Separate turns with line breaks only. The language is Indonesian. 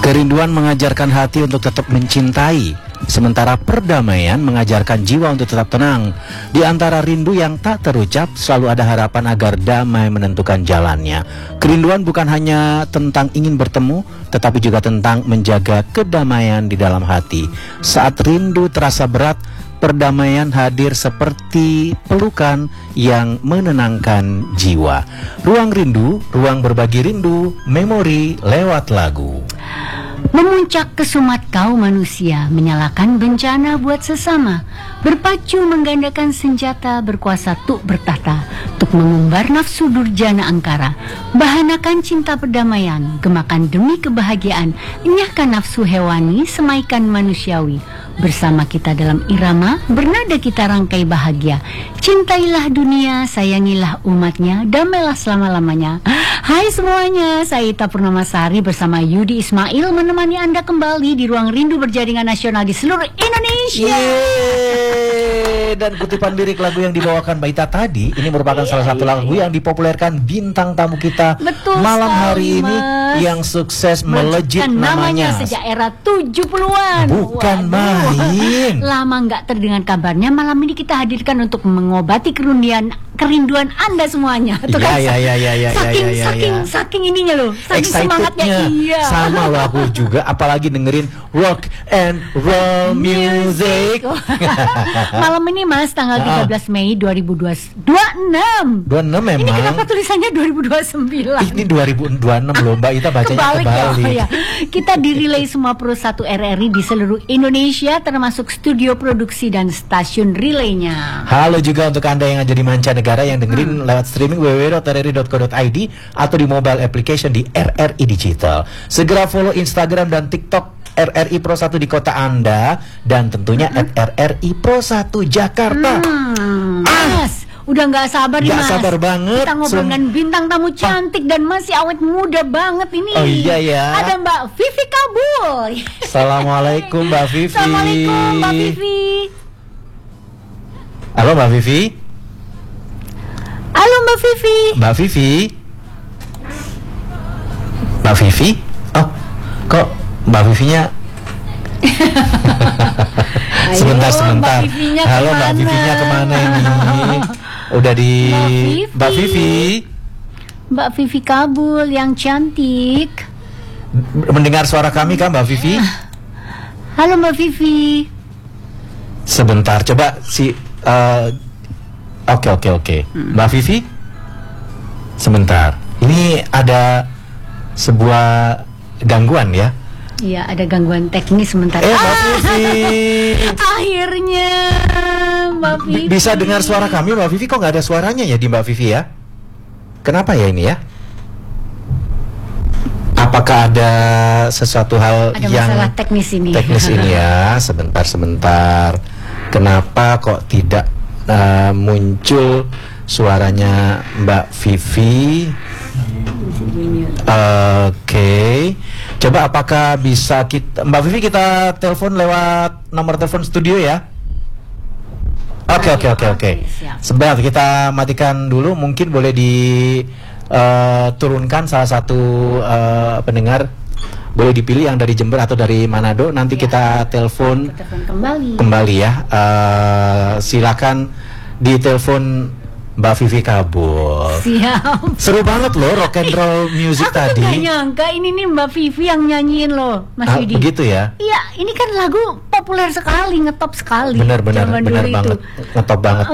Kerinduan mengajarkan hati untuk tetap mencintai, sementara perdamaian mengajarkan jiwa untuk tetap tenang. Di antara rindu yang tak terucap, selalu ada harapan agar damai menentukan jalannya. Kerinduan bukan hanya tentang ingin bertemu, tetapi juga tentang menjaga kedamaian di dalam hati. Saat rindu terasa berat, perdamaian hadir seperti pelukan yang menenangkan jiwa. Ruang rindu, ruang berbagi rindu, memori lewat lagu.
Memuncak ke sumat kau manusia, menyalakan bencana buat sesama, berpacu menggandakan senjata, berkuasa tuk bertahta, tuk mengumbar nafsu durjana angkara, bahanakan cinta perdamaian, gemakan demi kebahagiaan, enyahkan nafsu hewani, semaikan manusiawi. Bersama kita dalam irama, bernada kita rangkai bahagia. Cintailah dunia, sayangilah umatnya, damailah selama-lamanya. Hai semuanya, saya Ita Purnamasari bersama Yudi Ismail menemani Anda kembali di Ruang Rindu Berjaringan Nasional di seluruh Indonesia.
Yeay! Dan kutipan lirik lagu yang dibawakan Mbak Ita tadi, ini merupakan salah satu lagu yang dipopulerkan bintang tamu kita malam hari ini, yang sukses melejit namanya
sejak era 70-an.
Bukan main.
Lama nggak terdengar kabarnya, malam ini kita hadirkan untuk mengobati kerinduan Anda semuanya. Saking ininya loh, saking semangatnya. Iya.
Sama loh aku juga, apalagi dengerin rock and roll music.
Malam ini Mas, tanggal 13 Mei 2026 memang. Ini kenapa tulisannya 2029?
Ini 2026 loh Mbak Ita, bacanya kebalik.
Ya. Kita direlay semua Pro 1 RRI di seluruh Indonesia, termasuk studio produksi dan stasiun relaynya.
Halo juga untuk Anda yang ada di mancanegara yang dengerin lewat streaming www.rri.co.id atau di mobile application di RRI Digital. Segera follow Instagram dan TikTok RRI Pro 1 di kota Anda, dan tentunya @RRI Pro 1 Jakarta.
Mas, udah nggak sabar nih Mas.
Nggak sabar banget.
Kita ngobrol dengan bintang tamu cantik dan masih awet muda banget ini.
Oh iya ya.
Ada Mbak Vivi Kabul.
Assalamualaikum Mbak Vivi.
Assalamualaikum Mbak Vivi.
Halo Mbak Vivi.
Halo Mbak Vivi.
Mbak Vivi. Mbak Vivi. Oh, kok Mbak Vivinya sebentar. Halo Mbak Vivinya kemana ini? Udah di Mbak Vivi.
Mbak Vivi Kabul yang cantik.
Mendengar suara kami kan Mbak Vivi?
Halo Mbak Vivi.
Sebentar, coba Oke. Mbak Vivi. Sebentar. Ini ada sebuah gangguan ya?
Iya, ada gangguan teknis sebentar.
Mbak Vivi.
Akhirnya Mbak Vivi.
Bisa dengar suara kami Mbak Vivi? Kok nggak ada suaranya ya di Mbak Vivi ya? Kenapa ya ini ya? Apakah ada sesuatu hal yang
masalah teknis ini
ya? Sebentar. Kenapa kok tidak muncul suaranya Mbak Vivi? Oke. Coba apakah bisa Mbak Vivi kita telepon lewat nomor telepon studio ya? Oke. Sebentar, kita matikan dulu. Mungkin boleh diturunkan salah satu pendengar. Boleh dipilih yang dari Jember atau dari Manado. Nanti kita telepon kembali ya. Silakan ditelepon Mbak Vivi Kabul.
Siap.
Seru banget loh rock and roll music tadi.
Aku gak nyangka ini nih Mbak Vivi yang nyanyiin loh, Mas Yudi.
Begitu ya?
Iya, ini kan lagu populer sekali, ngetop sekali.
Bener banget, ngetop banget.